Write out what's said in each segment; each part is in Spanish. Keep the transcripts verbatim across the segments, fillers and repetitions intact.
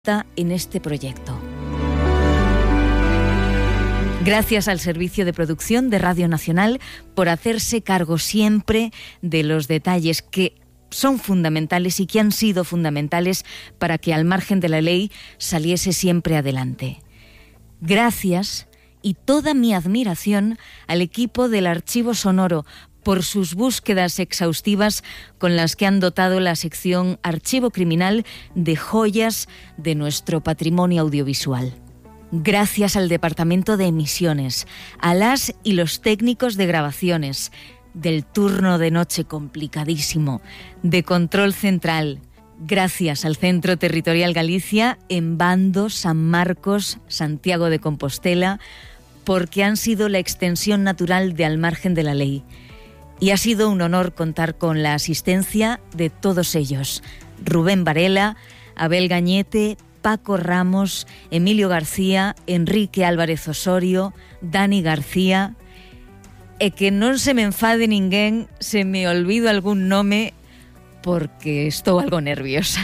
en este proyecto. Gracias al Servicio de Producción de Radio Nacional por hacerse cargo siempre de los detalles que son fundamentales y que han sido fundamentales para que Al Margen de la Ley saliese siempre adelante. Gracias y toda mi admiración al equipo del Archivo Sonoro por sus búsquedas exhaustivas con las que han dotado la sección Archivo Criminal de joyas de nuestro patrimonio audiovisual. Gracias al Departamento de Emisiones, a las y los técnicos de grabaciones, del turno de noche complicadísimo, de control central. Gracias al Centro Territorial Galicia en Bando, San Marcos, Santiago de Compostela, porque han sido la extensión natural de Al Margen de la Ley. Y ha sido un honor contar con la asistencia de todos ellos. Rubén Varela, Abel Gañete, Paco Ramos, Emilio García, Enrique Álvarez Osorio, Dani García. E que non se me enfade ninguén se me olvido algún nome porque estou algo nerviosa.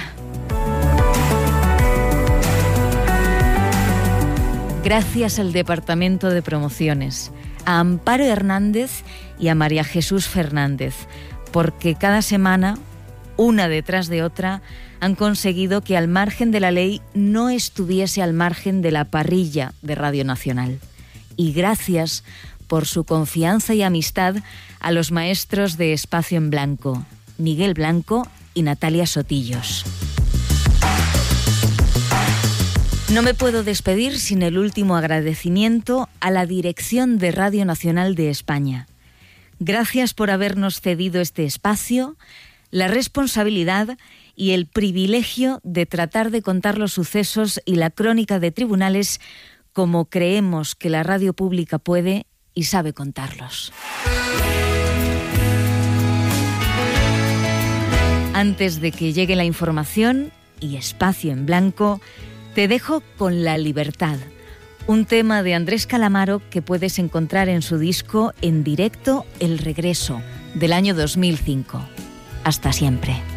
Gracias al Departamento de Promociones, a Amparo Hernández y a María Jesús Fernández, porque cada semana, una detrás de otra, han conseguido que Al Margen de la Ley no estuviese al margen de la parrilla de Radio Nacional. Y gracias por su confianza y amistad a los maestros de Espacio en Blanco, Miguel Blanco y Natalia Sotillos. No me puedo despedir sin el último agradecimiento a la dirección de Radio Nacional de España. Gracias por habernos cedido este espacio, la responsabilidad y el privilegio de tratar de contar los sucesos y la crónica de tribunales como creemos que la radio pública puede y sabe contarlos. Antes de que llegue la información y Espacio en Blanco, te dejo con La Libertad, un tema de Andrés Calamaro que puedes encontrar en su disco en directo El Regreso, del año dos mil cinco. Hasta siempre.